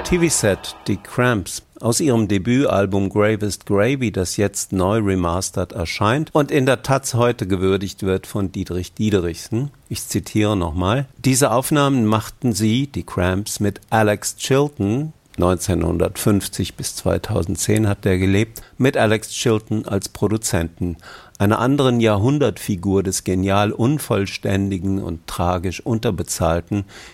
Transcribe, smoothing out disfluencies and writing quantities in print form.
TV-Set Die Cramps aus ihrem Debütalbum Gravest Gravy, das jetzt neu remastert erscheint und in der Taz heute gewürdigt wird von Dietrich Diederichsen. Ich zitiere nochmal. Diese Aufnahmen machten sie, die Cramps, mit Alex Chilton, 1950 bis 2010 hat er gelebt, mit Alex Chilton als Produzenten, einer anderen Jahrhundertfigur des genial unvollständigen und tragisch unterbezahlten,